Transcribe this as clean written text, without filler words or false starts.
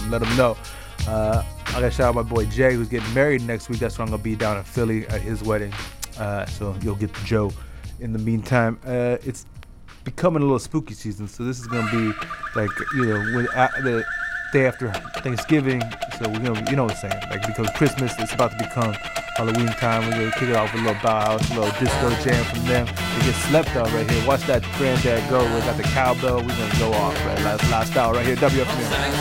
let them know. I gotta shout out my boy Jay, who's getting married next week. That's where I'm gonna be, down in Philly at his wedding. So you'll get the Joe. In the meantime, it's becoming a little spooky season, so this is gonna be like, with the day after Thanksgiving. So we're gonna, you know what I'm saying, like, because Christmas is about to become Halloween time. We're gonna kick it off with a little Bauhaus, a little disco jam from them. We get slept on right here. Watch that granddad go. We got the cowbell. We're gonna go off, right? Last hour right here, WFM.